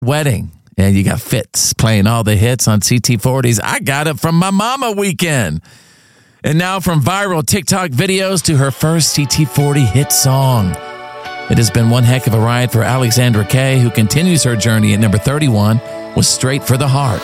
wedding. And you got Fitz playing all the hits on CT40s. I got it from my mama weekend. And now from viral TikTok videos to her first CT40 hit song. It has been one heck of a ride for Alexandra Kay, who continues her journey at number 31 with Straight for the Heart.